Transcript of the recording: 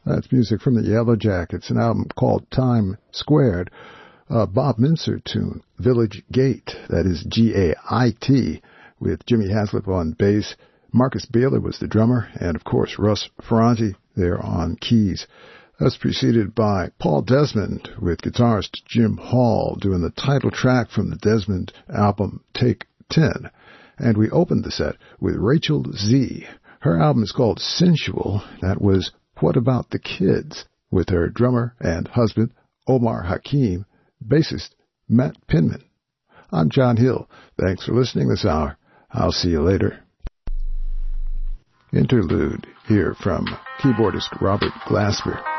That's music from the Yellow Jackets, an album called Time Squared. Bob Mincer tune, Village Gate, that is G-A-I-T, with Jimmy Haslip on bass. Marcus Baylor was the drummer, and of course Russ Ferranti there on keys. That's preceded by Paul Desmond with guitarist Jim Hall doing the title track from the Desmond album Take 10. And we opened the set with Rachel Z. Her album is called Sensual. That was What About the Kids, with her drummer and husband Omar Hakim, bassist Matt Pinman. I'm John Hill. Thanks for listening this hour. I'll see you later. Interlude here from keyboardist Robert Glasper.